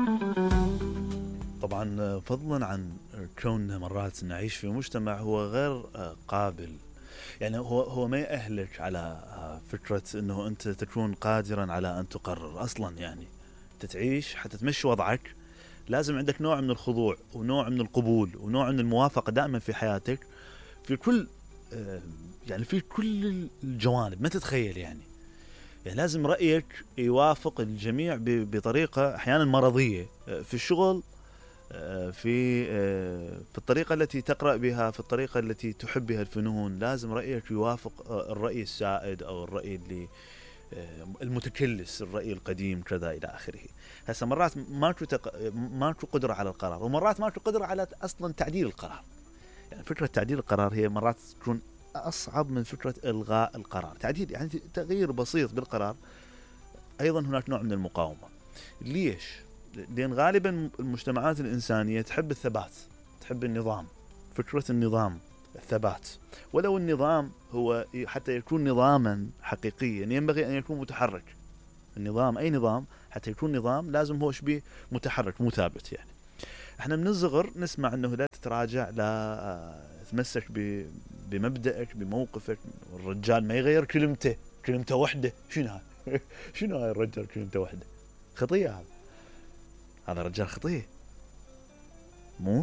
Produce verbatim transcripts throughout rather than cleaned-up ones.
طبعا فضلا عن كوننا مرات نعيش في مجتمع هو غير قابل، يعني هو هو ما يأهلك على فكرة انه انت تكون قادرا على ان تقرر اصلا. يعني تتعيش حتى تمشي وضعك لازم عندك نوع من الخضوع ونوع من القبول ونوع من الموافقة دائما في حياتك، في كل يعني في كل الجوانب ما تتخيل. يعني يعني لازم رأيك يوافق الجميع بطريقة احيانا مرضية في الشغل، في في الطريقة التي تقرأ بها، في الطريقة التي تحب بها الفنون، لازم رأيك يوافق الرأي السائد أو الرأي اللي المتكلس، الرأي القديم كذا إلى آخره. هسه مرات ماكو تق... ماكو قدرة على القرار، ومرات ماكو قدرة على أصلا تعديل القرار. يعني فكرة تعديل القرار هي مرات تكون أصعب من فكرة إلغاء القرار. تعديل يعني تغيير بسيط بالقرار أيضا هناك نوع من المقاومة. ليش؟ لأن غالبا المجتمعات الإنسانية تحب الثبات، تحب النظام، فكرة النظام، الثبات. ولو النظام هو حتى يكون نظاما حقيقيا ينبغي أن يكون متحرك. النظام أي نظام حتى يكون نظام لازم هو شبيه متحرك مو ثابت. يعني احنا من الصغر نسمع انه لا تتراجع، لا تمسك بمبدأك بموقفك، الرجال ما يغير كلمته، كلمته وحده. شنو هاي؟ شنو هاي الرجال كلمته وحده؟ خطية هذا، هذا رجال خطية مو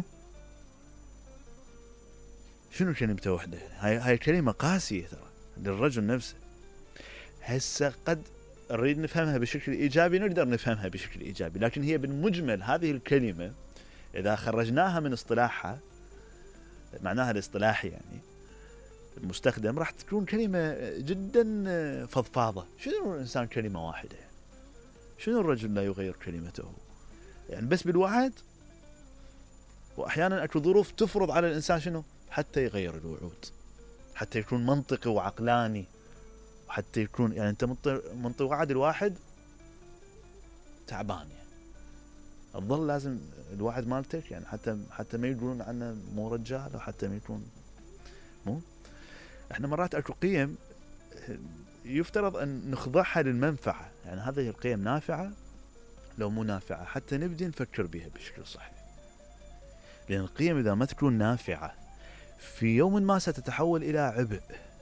شنو كلمته وحده؟ هاي هاي كلمة قاسية ترى للرجل نفسه. هسه قد نريد نفهمها بشكل إيجابي، نقدر نفهمها بشكل إيجابي، لكن هي بالمجمل هذه الكلمة إذا خرجناها من اصطلاحها، معناها الاصطلاحي يعني المستخدم، راح تكون كلمة جدا فضفاضة. شنو الإنسان كلمة واحدة؟ شنو الرجل لا يغير كلمته؟ يعني بس بالوعد، وأحيانا أكو ظروف تفرض على الإنسان شنو؟ حتى يغير الوعود، حتى يكون منطقي وعقلاني، وحتى يكون يعني أنت منطي وعد الواحد تعبان، يعني الظل لازم الواحد مالتك يعني حتى حتى ما يقولون عنه مو رجال، أو حتى ما يكون مو. احنا مرات اكو قيم يفترض ان نخضعها للمنفعة، يعني هذه القيم نافعة لو مو نافعة حتى نبدي نفكر بها بشكل صحيح. لأن القيم إذا ما تكون نافعة في يوم ما ستتحول إلى عبء،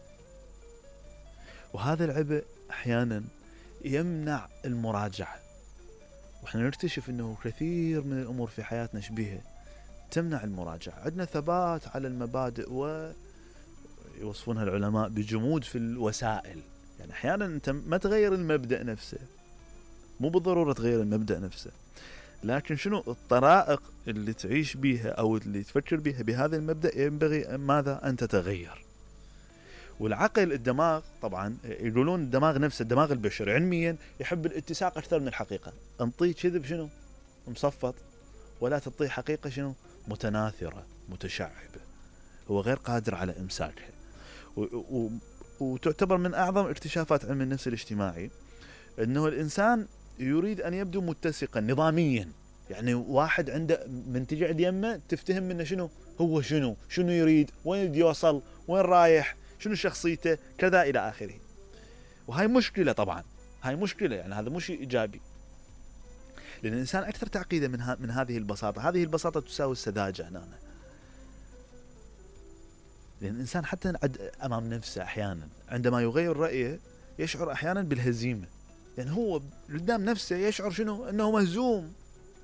وهذا العبء أحيانا يمنع المراجعة. وإحنا نكتشف أنه كثير من الأمور في حياتنا شبيهة تمنع المراجعة. عندنا ثبات على المبادئ، ويوصفونها العلماء بجمود في الوسائل. يعني أحيانا أنت ما تغير المبدأ نفسه، مو بالضرورة تغير المبدأ نفسه، لكن شنو الطرائق اللي تعيش بيها أو اللي تفكر بيها بهذا المبدأ ينبغي ماذا أن تتغير. والعقل الدماغ طبعا يقولون الدماغ نفسه، الدماغ البشري علميا يحب الاتساق أكثر من الحقيقة. انطيه كذب شنو مصفط، ولا تعطيه حقيقة شنو متناثرة متشعبة، هو غير قادر على إمساكها. و... و... وتعتبر من أعظم اكتشافات علم النفس الاجتماعي أنه الإنسان يريد أن يبدو متسقا نظاميا. يعني واحد عنده من تجي عند يمه تفتهم منه شنو هو، شنو شنو يريد، وين يريد يوصل، وين رايح، شنو شخصيته كذا إلى آخره. وهاي مشكلة طبعا، هاي مشكلة، يعني هذا مش إيجابي. لأن الإنسان أكثر تعقيدا من, ها من هذه البساطة. هذه البساطة تساوي السذاجة هنا. لأن الإنسان حتى أمام نفسه أحيانا عندما يغير رأيه يشعر أحيانا بالهزيمة. يعني هو قدام نفسه يشعر شنو أنه مهزوم،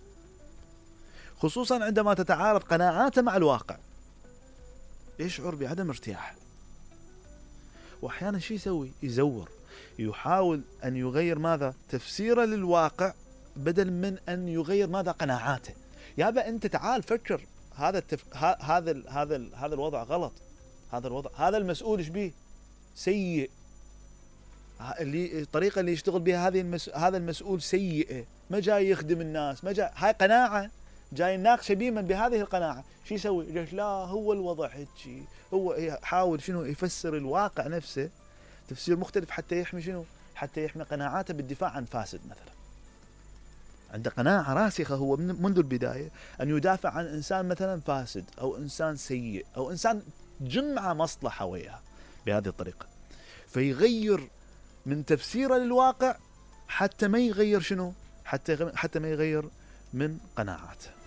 خصوصا عندما تتعارض قناعاته مع الواقع يشعر بعدم ارتياح. وأحيانا شو يسوي؟ يزور، يحاول أن يغير ماذا تفسيره للواقع بدل من أن يغير ماذا قناعاته. يابا أنت تعال فكر، هذا التف... هذا ال... هذا ال... هذا الوضع غلط، هذا الوضع، هذا المسؤول ايش بيه سيء، اللي الطريقة اللي يشتغل بها هذه المس... هذا المسؤول سيئة، ما جاي يخدم الناس، ما جاي، هاي قناعة جاي يناقش بيمن بهذه القناعة. شو يسوي؟ يقول لا هو الوضع هيك، هو يحاول شنو يفسر الواقع نفسه تفسير مختلف حتى يحمي شنو، حتى يحمي قناعاته بالدفاع عن فاسد. مثلا عنده قناعة راسخة هو منذ البداية أن يدافع عن إنسان مثلا فاسد أو إنسان سيء أو إنسان جمع مصلحة وياه بهذه الطريقة، فيغير من تفسيره للواقع حتى ما يغير شنو، حتى حتى ما يغير من قناعاته.